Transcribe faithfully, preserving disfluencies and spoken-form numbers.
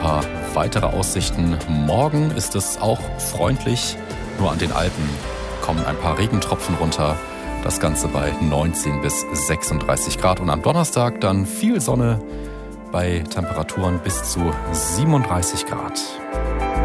paar weitere Aussichten. Morgen ist es auch freundlich, nur an den Alpen kommen ein paar Regentropfen runter. Das Ganze bei neunzehn bis sechsunddreißig Grad. Und am Donnerstag dann viel Sonne bei Temperaturen bis zu siebenunddreißig Grad.